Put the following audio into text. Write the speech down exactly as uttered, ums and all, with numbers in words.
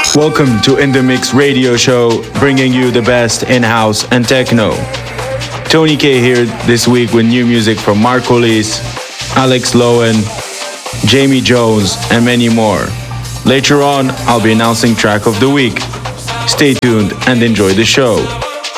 Welcome to In The Mix radio show, bringing you the best in house and techno. Tony K here this week with new music from Marcolis, Alex Lowen, Jamie Jones, and many more. Later on, I'll be announcing track of the week. Stay tuned and enjoy the show.